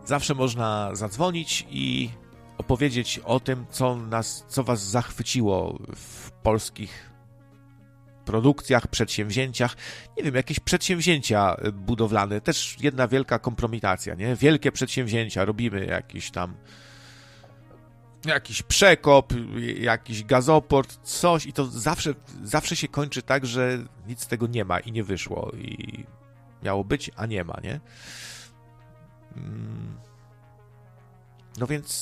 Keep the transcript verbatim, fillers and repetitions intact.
zawsze można zadzwonić i opowiedzieć o tym, co nas, co was zachwyciło w polskich produkcjach, przedsięwzięciach. Nie wiem, jakieś przedsięwzięcia budowlane, też jedna wielka kompromitacja, nie? Wielkie przedsięwzięcia, robimy jakiś tam jakiś przekop, jakiś gazoport, coś i to zawsze, zawsze się kończy tak, że nic z tego nie ma i nie wyszło i miało być, a nie ma, nie? No więc